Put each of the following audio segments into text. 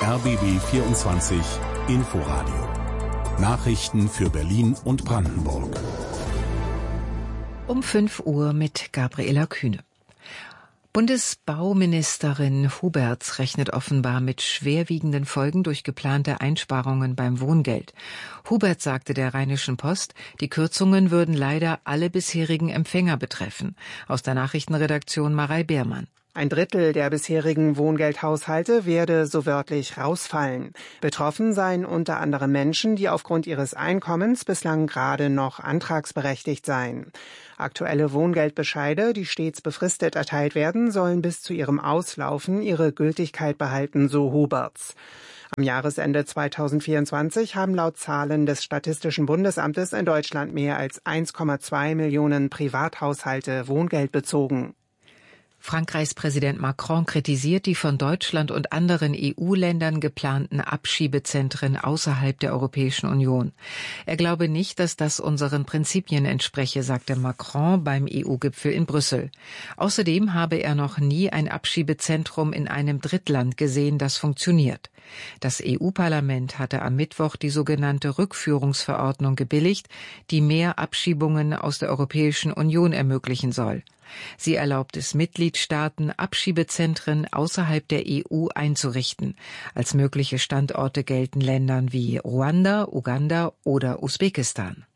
RBB 24 Inforadio. Nachrichten für Berlin und Brandenburg. Um 5 Uhr mit Gabriela Kühne. Bundesbauministerin Huberts rechnet offenbar mit schwerwiegenden Folgen durch geplante Einsparungen beim Wohngeld. Huberts sagte der Rheinischen Post, die Kürzungen würden leider alle bisherigen Empfänger betreffen. Aus der Nachrichtenredaktion Marei Beermann. Ein Drittel der bisherigen Wohngeldhaushalte werde so wörtlich rausfallen. Betroffen seien unter anderem Menschen, die aufgrund ihres Einkommens bislang gerade noch antragsberechtigt seien. Aktuelle Wohngeldbescheide, die stets befristet erteilt werden, sollen bis zu ihrem Auslaufen ihre Gültigkeit behalten, so Huberts. Am Jahresende 2024 haben laut Zahlen des Statistischen Bundesamtes in Deutschland mehr als 1,2 Millionen Privathaushalte Wohngeld bezogen. Frankreichs Präsident Macron kritisiert die von Deutschland und anderen EU-Ländern geplanten Abschiebezentren außerhalb der Europäischen Union. Er glaube nicht, dass das unseren Prinzipien entspreche, sagte Macron beim EU-Gipfel in Brüssel. Außerdem habe er noch nie ein Abschiebezentrum in einem Drittland gesehen, das funktioniert. Das EU-Parlament hatte am Mittwoch die sogenannte Rückführungsverordnung gebilligt, die mehr Abschiebungen aus der Europäischen Union ermöglichen soll. Sie erlaubt es Mitgliedstaaten, Abschiebezentren außerhalb der EU einzurichten. Als mögliche Standorte gelten Ländern wie Ruanda, Uganda oder Usbekistan.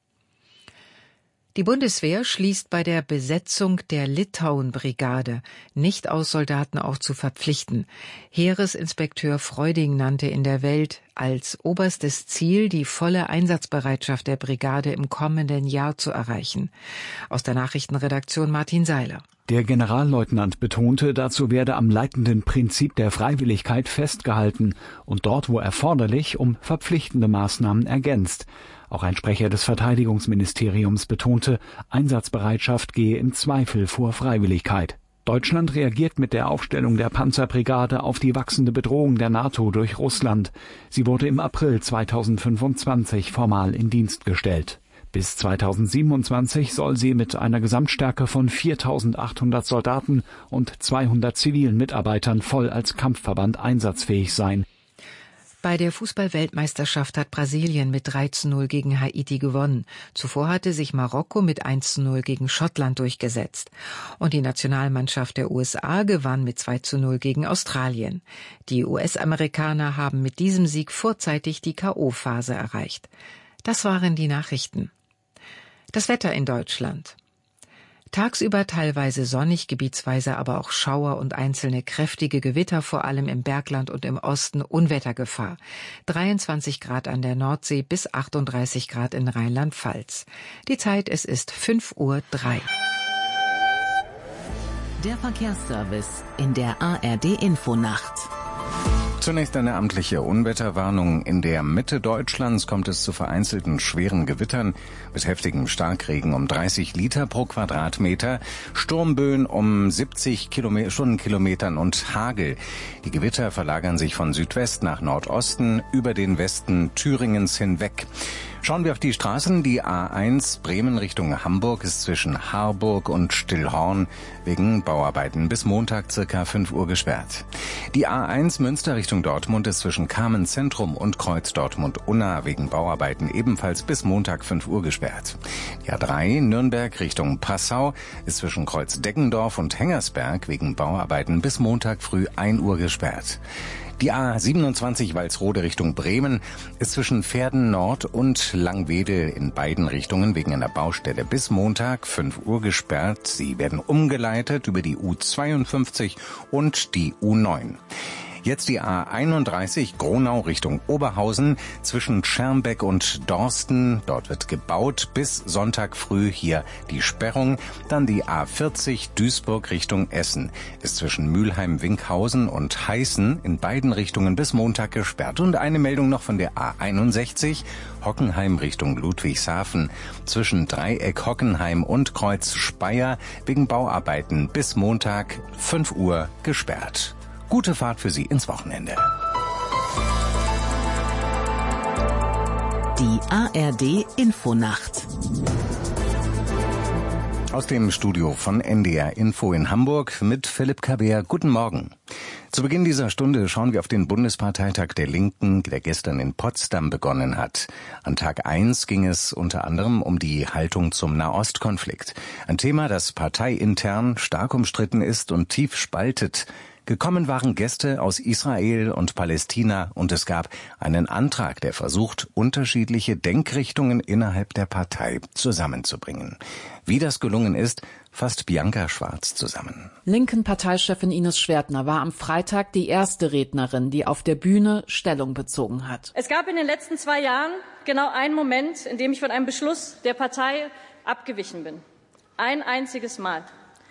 Die Bundeswehr schließt bei der Besetzung der Litauen-Brigade nicht aus, Soldaten auch zu verpflichten. Heeresinspekteur Freuding nannte in der Welt als oberstes Ziel, die volle Einsatzbereitschaft der Brigade im kommenden Jahr zu erreichen. Aus der Nachrichtenredaktion Martin Seiler. Der Generalleutnant betonte, dazu werde am leitenden Prinzip der Freiwilligkeit festgehalten und dort, wo erforderlich, um verpflichtende Maßnahmen ergänzt. Auch ein Sprecher des Verteidigungsministeriums betonte, Einsatzbereitschaft gehe im Zweifel vor Freiwilligkeit. Deutschland reagiert mit der Aufstellung der Panzerbrigade auf die wachsende Bedrohung der NATO durch Russland. Sie wurde im April 2025 formal in Dienst gestellt. Bis 2027 soll sie mit einer Gesamtstärke von 4.800 Soldaten und 200 zivilen Mitarbeitern voll als Kampfverband einsatzfähig sein. Bei der Fußball-Weltmeisterschaft hat Brasilien mit 3:0 gegen Haiti gewonnen. Zuvor hatte sich Marokko mit 1:0 gegen Schottland durchgesetzt. Und die Nationalmannschaft der USA gewann mit 2:0 gegen Australien. Die US-Amerikaner haben mit diesem Sieg vorzeitig die K.O.-Phase erreicht. Das waren die Nachrichten. Das Wetter in Deutschland. Tagsüber teilweise sonnig, gebietsweise aber auch Schauer und einzelne kräftige Gewitter, vor allem im Bergland und im Osten Unwettergefahr. 23 Grad an der Nordsee bis 38 Grad in Rheinland-Pfalz. Die Zeit, es ist 5:03 Uhr. Der Verkehrsservice in der ARD-Infonacht. Zunächst eine amtliche Unwetterwarnung. In der Mitte Deutschlands kommt es zu vereinzelten schweren Gewittern mit heftigem Starkregen um 30 Liter pro Quadratmeter, Sturmböen um 70 Stundenkilometern und Hagel. Die Gewitter verlagern sich von Südwest nach Nordosten über den Westen Thüringens hinweg. Schauen wir auf die Straßen. Die A1 Bremen Richtung Hamburg ist zwischen Harburg und Stillhorn wegen Bauarbeiten bis Montag circa 5 Uhr gesperrt. Die A1 Münster Richtung Dortmund ist zwischen Kamen Zentrum und Kreuz Dortmund-Unna wegen Bauarbeiten ebenfalls bis Montag 5 Uhr gesperrt. Die A3 Nürnberg Richtung Passau ist zwischen Kreuz Deggendorf und Hengersberg wegen Bauarbeiten bis Montag früh 1 Uhr gesperrt. Die A27 Walsrode Richtung Bremen ist zwischen Verden Nord und Langwedel in beiden Richtungen wegen einer Baustelle bis Montag 5 Uhr gesperrt. Sie werden umgeleitet über die U52 und die U9. Jetzt die A31 Gronau Richtung Oberhausen zwischen Schermbeck und Dorsten. Dort wird gebaut bis Sonntag früh hier die Sperrung. Dann die A40 Duisburg Richtung Essen ist zwischen Mülheim-Winkhausen und Heißen in beiden Richtungen bis Montag gesperrt. Und eine Meldung noch von der A61 Hockenheim Richtung Ludwigshafen zwischen Dreieck Hockenheim und Kreuz Speyer wegen Bauarbeiten bis Montag 5 Uhr gesperrt. Gute Fahrt für Sie ins Wochenende. Die ARD Infonacht. Aus dem Studio von NDR Info in Hamburg mit Philipp Kabär. Guten Morgen. Zu Beginn dieser Stunde schauen wir auf den Bundesparteitag der Linken, der gestern in Potsdam begonnen hat. An Tag 1 ging es unter anderem um die Haltung zum Nahostkonflikt. Ein Thema, das parteiintern stark umstritten ist und tief spaltet. Gekommen waren Gäste aus Israel und Palästina und es gab einen Antrag, der versucht, unterschiedliche Denkrichtungen innerhalb der Partei zusammenzubringen. Wie das gelungen ist, fasst Bianca Schwarz zusammen. Linken Parteichefin Ines Schwertner war am Freitag die erste Rednerin, die auf der Bühne Stellung bezogen hat. Es gab in den letzten 2 Jahren genau einen Moment, in dem ich von einem Beschluss der Partei abgewichen bin. Ein einziges Mal.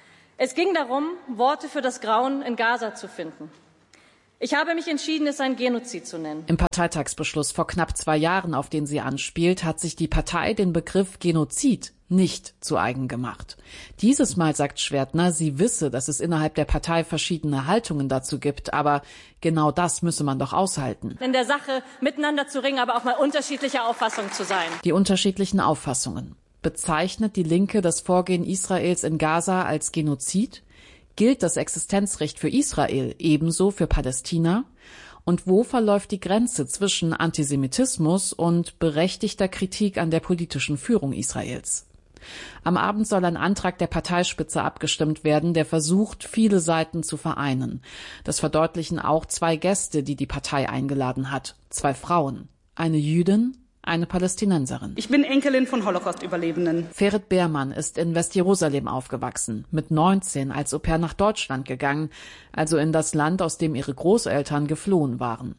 Es ging darum, Worte für das Grauen in Gaza zu finden. Ich habe mich entschieden, es ein Genozid zu nennen. Im Parteitagsbeschluss vor knapp 2 Jahren, auf den sie anspielt, hat sich die Partei den Begriff Genozid nicht zu eigen gemacht. Dieses Mal sagt Schwertner, sie wisse, dass es innerhalb der Partei verschiedene Haltungen dazu gibt, aber genau das müsse man doch aushalten. In der Sache miteinander zu ringen, aber auch mal unterschiedlicher Auffassung zu sein. Die unterschiedlichen Auffassungen. Bezeichnet die Linke das Vorgehen Israels in Gaza als Genozid? Gilt das Existenzrecht für Israel ebenso für Palästina? Und wo verläuft die Grenze zwischen Antisemitismus und berechtigter Kritik an der politischen Führung Israels? Am Abend soll ein Antrag der Parteispitze abgestimmt werden, der versucht, viele Seiten zu vereinen. Das verdeutlichen auch 2 Gäste, die die Partei eingeladen hat. 2 Frauen. Eine Jüdin, eine Palästinenserin. Ich bin Enkelin von Holocaust-Überlebenden. Ferit Beermann ist in Westjerusalem aufgewachsen, mit 19 als Au-pair nach Deutschland gegangen, also in das Land, aus dem ihre Großeltern geflohen waren.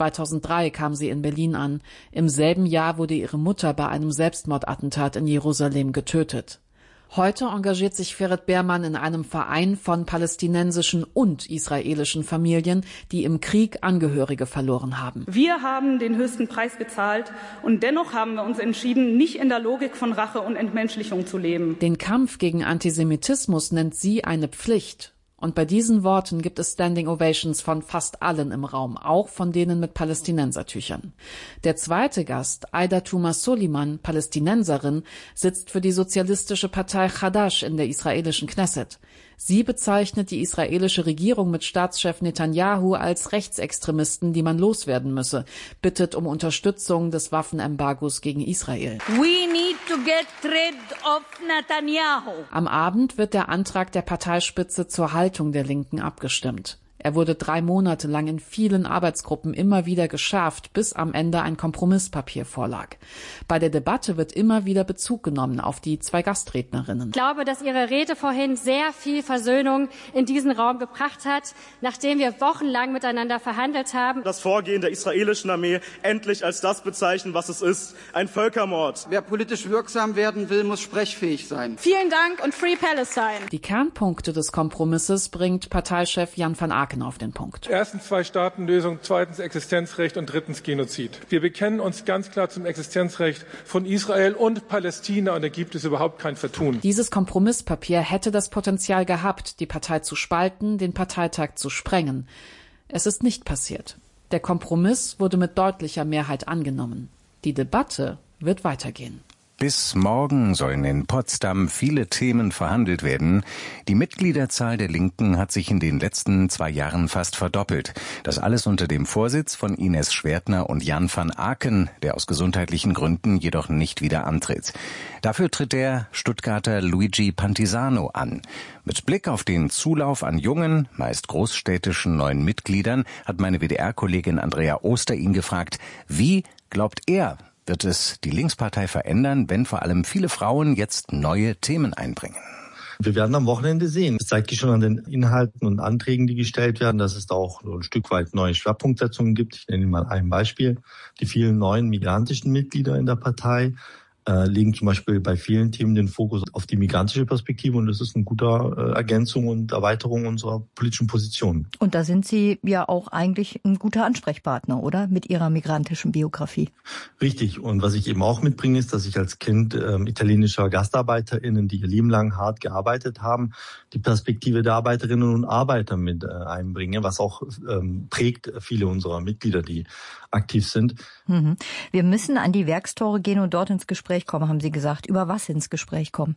2003 kam sie in Berlin an. Im selben Jahr wurde ihre Mutter bei einem Selbstmordattentat in Jerusalem getötet. Heute engagiert sich Ferit Beermann in einem Verein von palästinensischen und israelischen Familien, die im Krieg Angehörige verloren haben. Wir haben den höchsten Preis gezahlt und dennoch haben wir uns entschieden, nicht in der Logik von Rache und Entmenschlichung zu leben. Den Kampf gegen Antisemitismus nennt sie eine Pflicht. Und bei diesen Worten gibt es Standing Ovations von fast allen im Raum, auch von denen mit Palästinensertüchern. Der zweite Gast, Aida Tuma Soliman, Palästinenserin, sitzt für die sozialistische Partei Chadash in der israelischen Knesset. Sie bezeichnet die israelische Regierung mit Staatschef Netanyahu als Rechtsextremisten, die man loswerden müsse, bittet um Unterstützung des Waffenembargos gegen Israel. We need to get rid of Netanyahu. Am Abend wird der Antrag der Parteispitze zur Haltung der Linken abgestimmt. Er wurde 3 Monate lang in vielen Arbeitsgruppen immer wieder geschärft, bis am Ende ein Kompromisspapier vorlag. Bei der Debatte wird immer wieder Bezug genommen auf die 2 Gastrednerinnen. Ich glaube, dass Ihre Rede vorhin sehr viel Versöhnung in diesen Raum gebracht hat, nachdem wir wochenlang miteinander verhandelt haben. Das Vorgehen der israelischen Armee endlich als das bezeichnen, was es ist, ein Völkermord. Wer politisch wirksam werden will, muss sprechfähig sein. Vielen Dank und Free Palestine. Die Kernpunkte des Kompromisses bringt Parteichef Jan van Aken auf den Punkt. Erstens 2-Staaten-Lösung, zweitens Existenzrecht und drittens Genozid. Wir bekennen uns ganz klar zum Existenzrecht von Israel und Palästina und da gibt es überhaupt kein Vertun. Dieses Kompromisspapier hätte das Potenzial gehabt, die Partei zu spalten, den Parteitag zu sprengen. Es ist nicht passiert. Der Kompromiss wurde mit deutlicher Mehrheit angenommen. Die Debatte wird weitergehen. Bis morgen sollen in Potsdam viele Themen verhandelt werden. Die Mitgliederzahl der Linken hat sich in den letzten 2 Jahren fast verdoppelt. Das alles unter dem Vorsitz von Ines Schwertner und Jan van Aken, der aus gesundheitlichen Gründen jedoch nicht wieder antritt. Dafür tritt der Stuttgarter Luigi Pantisano an. Mit Blick auf den Zulauf an jungen, meist großstädtischen neuen Mitgliedern hat meine WDR-Kollegin Andrea Oster ihn gefragt, wie glaubt er, wird es die Linkspartei verändern, wenn vor allem viele Frauen jetzt neue Themen einbringen? Wir werden am Wochenende sehen. Es zeigt sich schon an den Inhalten und Anträgen, die gestellt werden, dass es da auch so ein Stück weit neue Schwerpunktsetzungen gibt. Ich nenne Ihnen mal ein Beispiel. Die vielen neuen migrantischen Mitglieder in der Partei legen zum Beispiel bei vielen Themen den Fokus auf die migrantische Perspektive und das ist eine gute Ergänzung und Erweiterung unserer politischen Position. Und da sind Sie ja auch eigentlich ein guter Ansprechpartner, oder? Mit Ihrer migrantischen Biografie. Richtig. Und was ich eben auch mitbringe, ist, dass ich als Kind italienischer GastarbeiterInnen, die ihr Leben lang hart gearbeitet haben, die Perspektive der Arbeiterinnen und Arbeiter mit einbringe, was auch prägt viele unserer Mitglieder, die aktiv sind. Wir müssen an die Werkstore gehen und dort ins Gespräch kommen, haben Sie gesagt. Über was ins Gespräch kommen?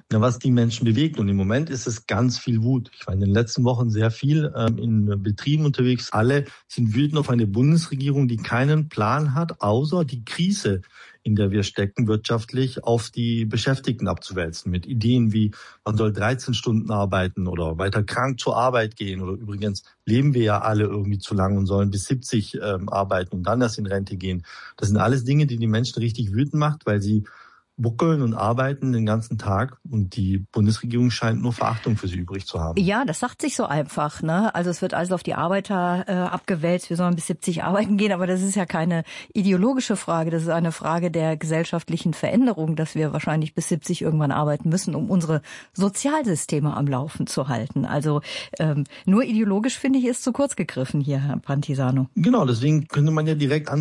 was die Menschen bewegt. Und im Moment ist es ganz viel Wut. Ich war in den letzten Wochen sehr viel in Betrieben unterwegs. Alle sind wütend auf eine Bundesregierung, die keinen Plan hat, außer die Krise, in der wir stecken, wirtschaftlich auf die Beschäftigten abzuwälzen. Mit Ideen wie, man soll 13 Stunden arbeiten oder weiter krank zur Arbeit gehen. Oder übrigens leben wir ja alle irgendwie zu lang und sollen bis 70 arbeiten und dann erst in Rente gehen. Das sind alles Dinge, die die Menschen richtig wütend macht, weil sie buckeln und arbeiten den ganzen Tag und die Bundesregierung scheint nur Verachtung für sie übrig zu haben. Ja, das sagt sich so einfach, ne? Also es wird alles auf die Arbeiter abgewälzt, wir sollen bis 70 arbeiten gehen, aber das ist ja keine ideologische Frage, das ist eine Frage der gesellschaftlichen Veränderung, dass wir wahrscheinlich bis 70 irgendwann arbeiten müssen, um unsere Sozialsysteme am Laufen zu halten. Also nur ideologisch, finde ich, ist zu kurz gegriffen hier, Herr Pantisano. Genau, deswegen könnte man ja direkt